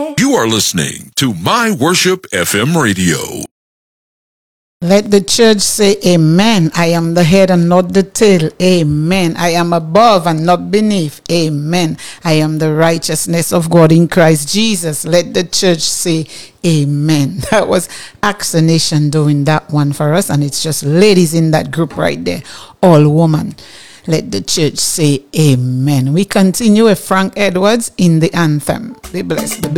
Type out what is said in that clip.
You are listening to My Worship FM Radio. Let the church say amen. I am the head and not the tail. Amen. I am above and not beneath. Amen. I am the righteousness of God in Christ Jesus. Let the church say amen. That was Accent Nation doing that one for us. And it's just ladies in that group right there. All woman. Let the church say amen. We continue with Frank Edwards in the anthem. Be blessed.